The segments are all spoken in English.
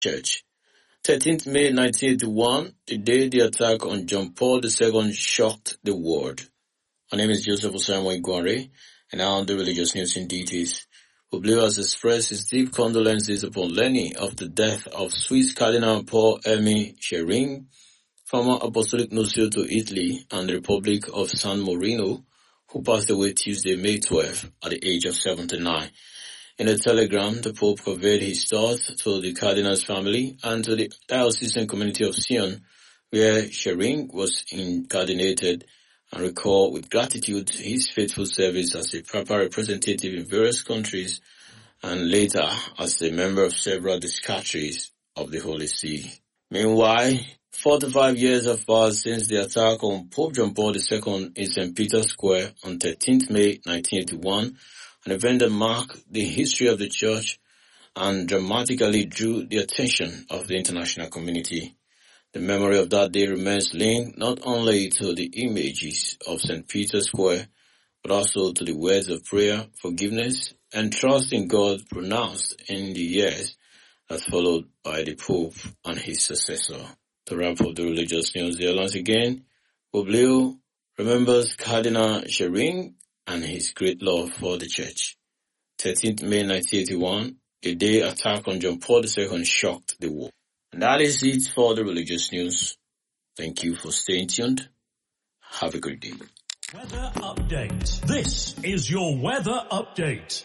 Church. 13th May 1981, the day the attack on John Paul II shocked the world. My name is Joseph Osamu Igware, and now the religious news in details. Oblio has expressed his deep condolences upon learning of the death of Swiss Cardinal Paul-Aimé Schering, former Apostolic Nuncio to Italy and the Republic of San Marino, who passed away Tuesday, May 12, at the age of 79. In a telegram, the Pope conveyed his thoughts to the Cardinal's family and to the diocesan community of Sion, where Schering was incardinated, and recalled with gratitude his faithful service as a papal representative in various countries and later as a member of several dicasteries of the Holy See. Meanwhile, 45 years have passed since the attack on Pope John Paul II in St. Peter's Square on 13th May 1981, an event that marked the history of the Church and dramatically drew the attention of the international community. The memory of that day remains linked not only to the images of St. Peter's Square, but also to the words of prayer, forgiveness, and trust in God pronounced in the years that followed by the Pope and his successor. To wrap up the religious news here once again, Oblio remembers Cardinal Schering and his great love for the Church. 13th May 1981, the day attack on John Paul II shocked the world. And that is it for the religious news. Thank you for staying tuned. Have a good day. Weather update. This is your weather update.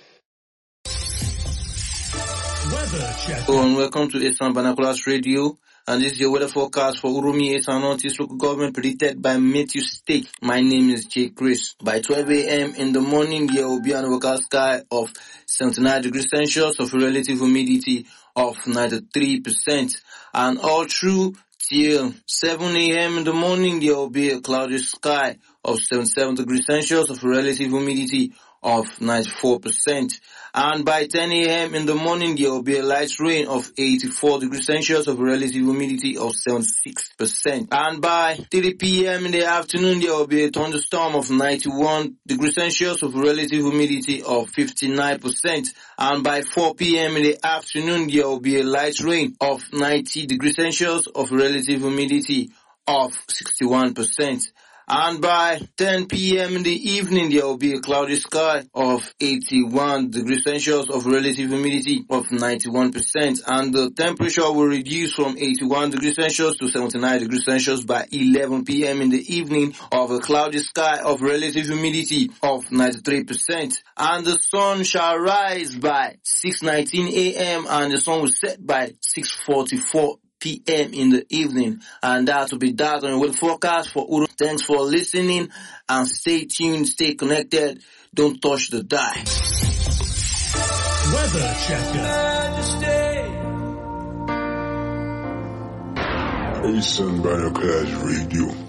Weather check. Hello and welcome to Eastern Binoculars Radio. And this is your weather forecast for Uromi, Eastern Northeast local government predicted by Matthew State. My name is Jay Chris. By 12 a.m. in the morning, there will be an overcast sky of 79 degrees Celsius of relative humidity of 93%. And all through till 7 a.m. in the morning, there will be a cloudy sky of 77 degrees Celsius of relative humidity of 94%. And by 10 a.m. in the morning, there will be a light rain of 84 degrees Celsius of relative humidity of 76%. And by 3 p.m. in the afternoon, there will be a thunderstorm of 91 degrees Celsius of relative humidity of 59%. And by 4 p.m. in the afternoon, there will be a light rain of 90 degrees Celsius of relative humidity of 61%. And by 10 p.m. in the evening, there will be a cloudy sky of 81 degrees Celsius of relative humidity of 91%. And the temperature will reduce from 81 degrees Celsius to 79 degrees Celsius by 11 p.m. in the evening of a cloudy sky of relative humidity of 93%. And the sun shall rise by 6:19 a.m. and the sun will set by 6:44 p.m. in the evening. And that will be that on the weather forecast for Uru. Thanks for listening and stay tuned, stay connected. Don't touch the dial. Weather checker. Eastern Binoculars Radio.